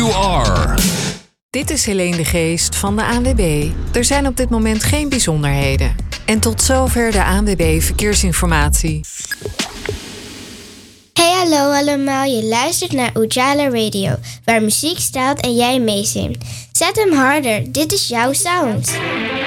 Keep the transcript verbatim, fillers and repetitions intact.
you are. Dit is Helene de Geest van de A N W B. Er zijn op dit moment geen bijzonderheden. En tot zover de A N W B Verkeersinformatie. Hey hallo allemaal, je luistert naar Ujala Radio, waar muziek staat en jij meezingt. Zet hem harder, dit is jouw sound.